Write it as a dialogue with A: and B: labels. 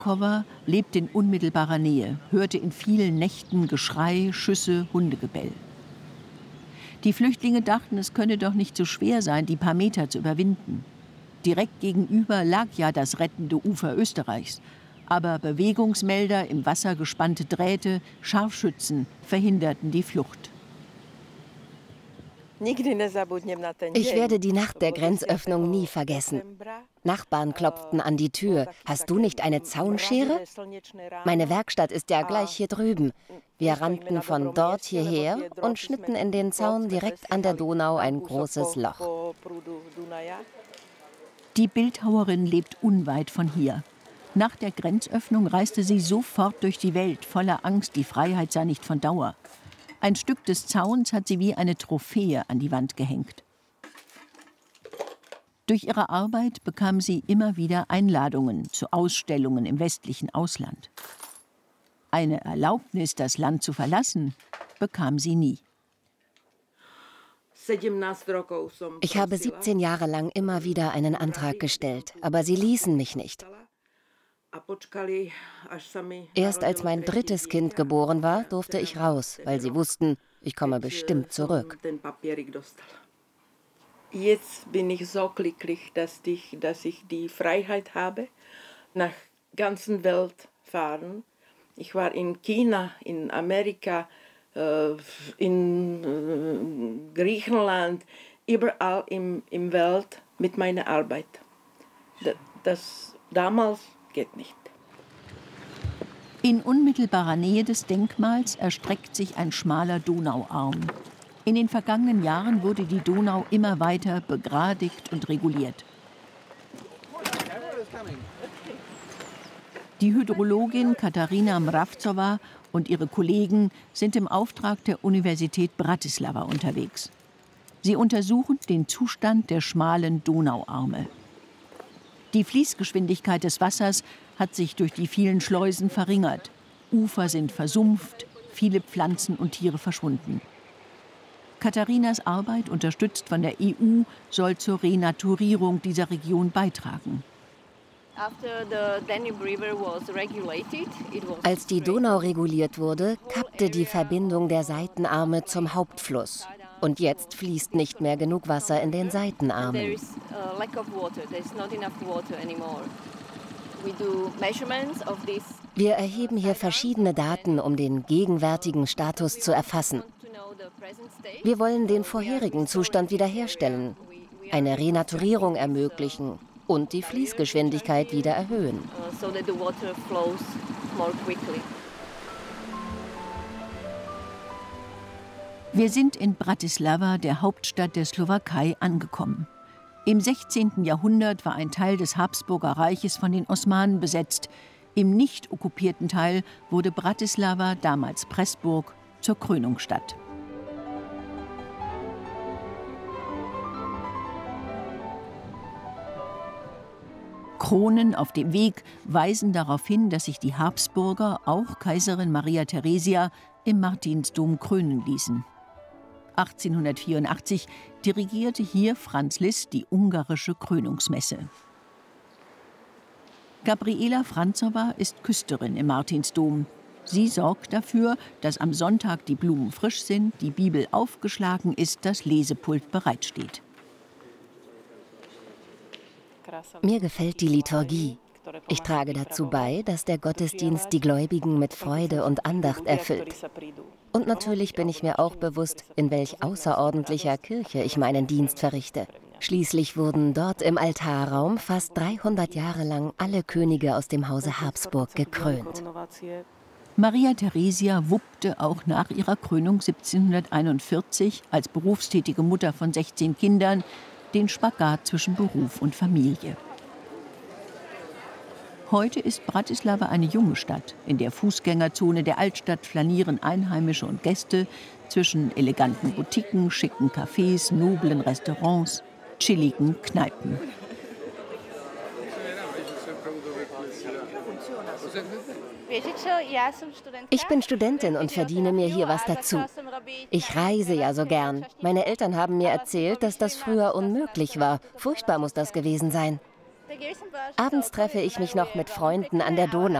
A: Markova lebt in unmittelbarer Nähe, hörte in vielen Nächten Geschrei, Schüsse, Hundegebell. Die Flüchtlinge dachten, es könne doch nicht so schwer sein, die paar Meter zu überwinden. Direkt gegenüber lag ja das rettende Ufer Österreichs. Aber Bewegungsmelder, im Wasser gespannte Drähte, Scharfschützen verhinderten die Flucht.
B: Ich werde die Nacht der Grenzöffnung nie vergessen. Nachbarn klopften an die Tür. Hast du nicht eine Zaunschere? Meine Werkstatt ist ja gleich hier drüben. Wir rannten von dort hierher und schnitten in den Zaun direkt an der Donau ein großes Loch.
A: Die Bildhauerin lebt unweit von hier. Nach der Grenzöffnung reiste sie sofort durch die Welt, voller Angst, die Freiheit sei nicht von Dauer. Ein Stück des Zauns hat sie wie eine Trophäe an die Wand gehängt. Durch ihre Arbeit bekam sie immer wieder Einladungen zu Ausstellungen im westlichen Ausland. Eine Erlaubnis, das Land zu verlassen, bekam sie nie.
B: Ich habe 17 Jahre lang immer wieder einen Antrag gestellt, aber sie ließen mich nicht. Erst als mein drittes Kind geboren war, durfte ich raus, weil sie wussten, ich komme bestimmt zurück.
C: Jetzt bin ich so glücklich, dass ich die Freiheit habe, nach der ganzen Welt fahren. Ich war in China, in Amerika, in Griechenland, überall in der Welt mit meiner Arbeit. Das damals geht nicht.
A: In unmittelbarer Nähe des Denkmals erstreckt sich ein schmaler Donauarm. In den vergangenen Jahren wurde die Donau immer weiter begradigt und reguliert. Die Hydrologin Katarina Mravcová und ihre Kollegen sind im Auftrag der Universität Bratislava unterwegs. Sie untersuchen den Zustand der schmalen Donauarme. Die Fließgeschwindigkeit des Wassers hat sich durch die vielen Schleusen verringert. Ufer sind versumpft, viele Pflanzen und Tiere verschwunden. Katharinas Arbeit, unterstützt von der EU, soll zur Renaturierung dieser Region beitragen.
B: Als die Donau reguliert wurde, kappte die Verbindung der Seitenarme zum Hauptfluss. Und jetzt fließt nicht mehr genug Wasser in den Seitenarmen. Wir erheben hier verschiedene Daten, um den gegenwärtigen Status zu erfassen. Wir wollen den vorherigen Zustand wiederherstellen, eine Renaturierung ermöglichen und die Fließgeschwindigkeit wieder erhöhen.
A: Wir sind in Bratislava, der Hauptstadt der Slowakei, angekommen. Im 16. Jahrhundert war ein Teil des Habsburger Reiches von den Osmanen besetzt. Im nicht okkupierten Teil wurde Bratislava, damals Pressburg, zur Krönungsstadt. Kronen auf dem Weg weisen darauf hin, dass sich die Habsburger, auch Kaiserin Maria Theresia, im Martinsdom krönen ließen. 1884 dirigierte hier Franz Liszt die ungarische Krönungsmesse. Gabriela Franzová ist Küsterin im Martinsdom. Sie sorgt dafür, dass am Sonntag die Blumen frisch sind, die Bibel aufgeschlagen ist, das Lesepult bereitsteht.
B: Mir gefällt die Liturgie. Ich trage dazu bei, dass der Gottesdienst die Gläubigen mit Freude und Andacht erfüllt. Und natürlich bin ich mir auch bewusst, in welch außerordentlicher Kirche ich meinen Dienst verrichte. Schließlich wurden dort im Altarraum fast 300 Jahre lang alle Könige aus dem Hause Habsburg gekrönt.
A: Maria Theresia wuppte auch nach ihrer Krönung 1741 als berufstätige Mutter von 16 Kindern den Spagat zwischen Beruf und Familie. Heute ist Bratislava eine junge Stadt. In der Fußgängerzone der Altstadt flanieren Einheimische und Gäste zwischen eleganten Boutiquen, schicken Cafés, noblen Restaurants, chilligen Kneipen.
B: Ich bin Studentin und verdiene mir hier was dazu. Ich reise ja so gern. Meine Eltern haben mir erzählt, dass das früher unmöglich war. Furchtbar muss das gewesen sein. Abends treffe ich mich noch mit Freunden an der Donau.